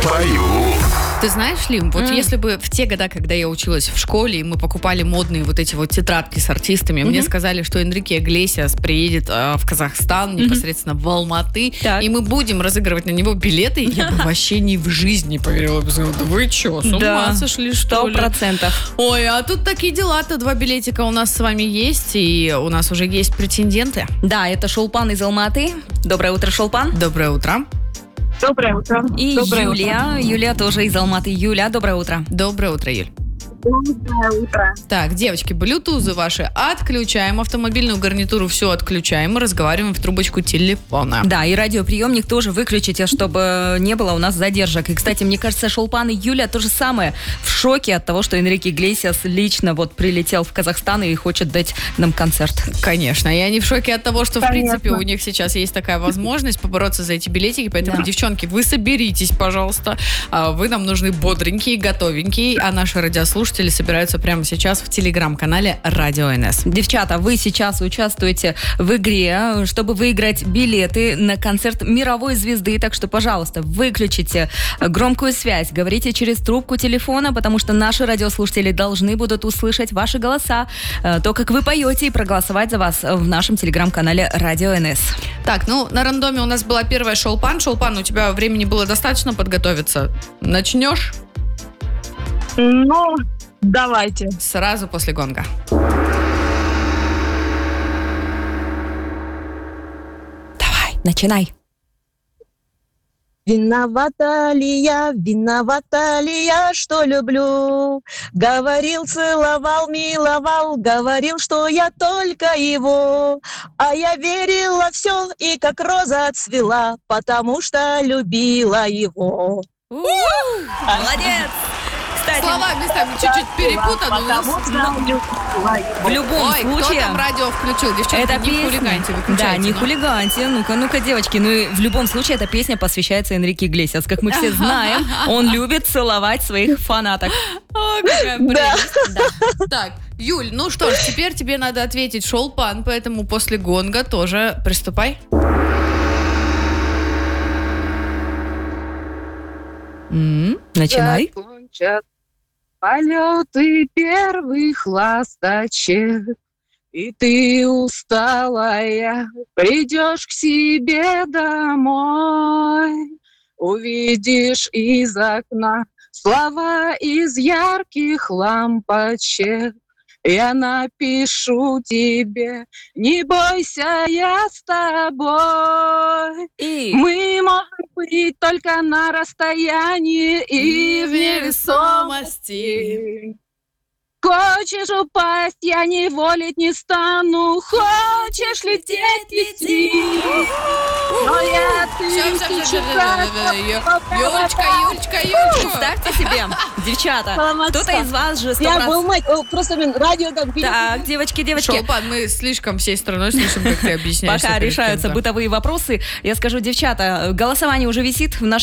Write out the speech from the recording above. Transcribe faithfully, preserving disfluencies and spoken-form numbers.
Спою. Ты знаешь, Лим, вот mm. если бы в те года, когда я училась в школе, и мы покупали модные вот эти вот тетрадки с артистами, mm-hmm. мне сказали, что Энрике Иглесиас приедет э, в Казахстан, непосредственно mm-hmm. в Алматы, так. и мы будем разыгрывать на него билеты, я бы вообще ни в жизни не поверила. Да вы что, с ума да, сошли, что ли? Сто процентов. Ой, а тут такие дела-то. Два билетика у нас с вами есть, и у нас уже есть претенденты. Да, это Шолпан из Алматы. Доброе утро, Шолпан. Доброе утро. Доброе утро. И доброе Юлия. Утро. Юлия тоже из Алматы. Юля, доброе утро. Доброе утро, Юль. Доброе утро. Так, девочки, блютузы ваши отключаем, автомобильную гарнитуру все отключаем, мы разговариваем в трубочку телефона. Да, и радиоприемник тоже выключите, чтобы не было у нас задержек. И, кстати, мне кажется, Шолпан и Юля то же самое в шоке от того, что Энрике Иглесиас лично вот прилетел в Казахстан и хочет дать нам концерт. Конечно, и они в шоке от того, что, Конечно. в принципе, у них сейчас есть такая возможность побороться за эти билетики, поэтому, да. девчонки, вы соберитесь, пожалуйста, вы нам нужны бодренькие, готовенькие, а наши радиослушатели собираются прямо сейчас в телеграм-канале Радио эн эс. Девчата, вы сейчас участвуете в игре, чтобы выиграть билеты на концерт мировой звезды, так что, пожалуйста, выключите громкую связь, говорите через трубку телефона, потому что наши радиослушатели должны будут услышать ваши голоса, то, как вы поете, и проголосовать за вас в нашем телеграм-канале Радио эн эс. Так, ну, на рандоме у нас была первая Шолпан. Шолпан, у тебя времени было достаточно подготовиться? Начнешь? Ну, давайте. Сразу после гонга. Давай, начинай. Виновата ли я, виновата ли я, что люблю? Говорил, целовал, миловал, говорил, что я только его. А я верила все и как роза цвела, потому что любила его. Молодец! Кстати, слова местами чуть-чуть перепутаны. Потому что любила его. В любом Ой, случае... кто там радио включил? Девчонки, Это не песня. хулиганьте, выключайте. Да, не ну. хулиганьте. Ну-ка, ну-ка, девочки. Ну и в любом случае эта песня посвящается Энрике Иглесиас. Как мы все знаем, он любит целовать своих фанаток. О, какая прелесть. Да. Так, Юль, ну что ж, теперь тебе надо ответить Шолпан, поэтому после гонга тоже приступай. М-м, начинай. Закончат полеты первых ласточек, и ты усталая придешь к себе домой, увидишь из окна слова из ярких лампочек. Я напишу тебе, не бойся, я с тобой. И... Мы можем быть только на расстоянии и, и в невесомости. Хочешь упасть, я не волить не стану. Хочешь лететь, лети. Но я тысячу раз... Юлечка, Юлечка, Юлечка. Представьте себе, девчата, кто-то из вас же сто Я раз... был мать, просто радио как... Так, девочки, девочки. Шолпан, мы слишком всей страной слышим, как ты объясняешь. Пока решаются бытовые вопросы, я скажу, девчата, голосование уже висит в нашем